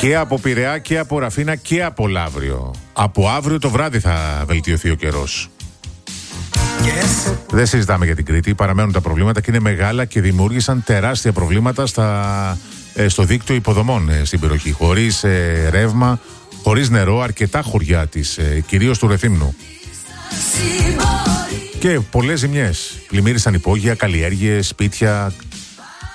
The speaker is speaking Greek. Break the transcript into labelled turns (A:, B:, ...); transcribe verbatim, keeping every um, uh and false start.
A: Και από Πειραιά και από Ραφίνα και από Λαύριο. Από αύριο το βράδυ θα βελτιωθεί ο καιρός. Δεν συζητάμε για την Κρήτη, παραμένουν τα προβλήματα και είναι μεγάλα και δημιούργησαν τεράστια προβλήματα στα, ε, στο δίκτυο υποδομών ε, στην περιοχή. Χωρίς ε, ρεύμα, χωρίς νερό, αρκετά χωριά της, ε, κυρίως του Ρεθύμνου. Και πολλές ζημιές. Πλημμύρισαν υπόγεια, καλλιέργειες, σπίτια,